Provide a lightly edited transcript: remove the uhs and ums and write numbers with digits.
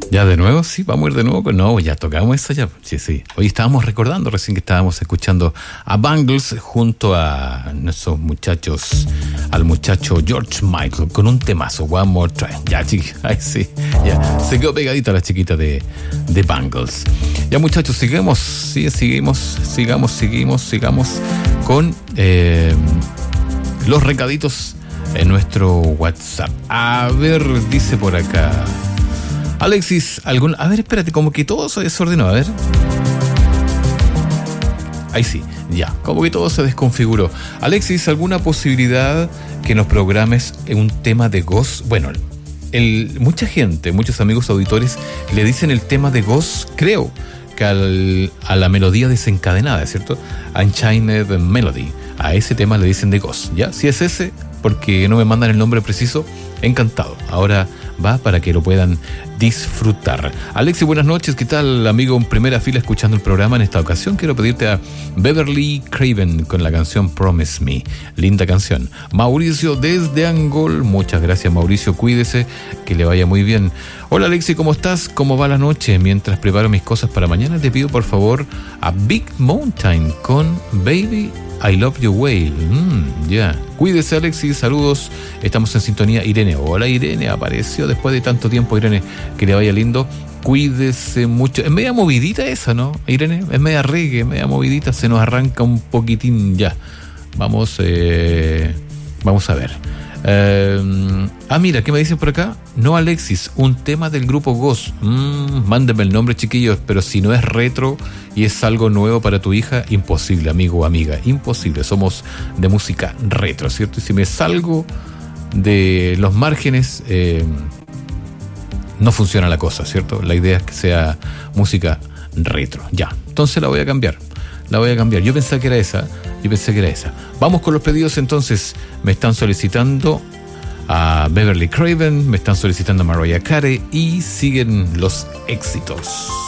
¿Ya de nuevo? Sí, vamos a ir de nuevo. No, ya tocamos esa ya. Sí. Hoy estábamos recordando recién que estábamos escuchando a Bangles junto a nuestros muchachos, al muchacho George Michael, con un temazo, One More Try. Ya, chiquita, ay sí, ya. Se quedó pegadita la chiquita de Bangles. Ya, muchachos, sigamos con los recaditos en nuestro WhatsApp. A ver, dice por acá Alexis, a ver, espérate, como que todo se desordenó, a ver. Ahí sí, ya, como que todo se desconfiguró. Alexis, ¿alguna posibilidad que nos programes un tema de Ghost? Bueno, mucha gente, muchos amigos auditores le dicen el tema de Ghost, creo que a la melodía desencadenada, ¿cierto? Unchained Melody. A ese tema le dicen de Ghost, ¿ya? Si es ese, porque no me mandan el nombre preciso, encantado. Ahora va para que lo puedan disfrutar. Alexis, buenas noches, ¿qué tal, amigo en primera fila escuchando el programa? En esta ocasión quiero pedirte a Beverly Craven con la canción Promise Me. Linda canción. Mauricio desde Angol, muchas gracias, Mauricio, cuídese, que le vaya muy bien. Hola Alexis, ¿cómo estás? ¿Cómo va la noche? Mientras preparo mis cosas para mañana, te pido por favor a Big Mountain con Baby I Love You Way. Ya. Cuídese, Alexis, saludos. Estamos en sintonía. Irene, hola Irene, apareció después de tanto tiempo, Irene, que le vaya lindo. Cuídese mucho. Es media movidita esa, ¿no, Irene? Es media reggae, media movidita, se nos arranca un poquitín ya. Vamos a ver. Mira, ¿qué me dicen por acá? No, Alexis, un tema del grupo Ghost. Mándenme el nombre, chiquillos, pero si no es retro y es algo nuevo para tu hija, imposible, amigo o amiga, imposible. Somos de música retro, ¿cierto? Y si me salgo de los márgenes, no funciona la cosa, ¿cierto? La idea es que sea música retro. Ya, entonces la voy a cambiar. Yo pensé que era esa. Vamos con los pedidos entonces. Me están solicitando a Beverly Craven, me están solicitando a Mariah Carey y siguen los éxitos.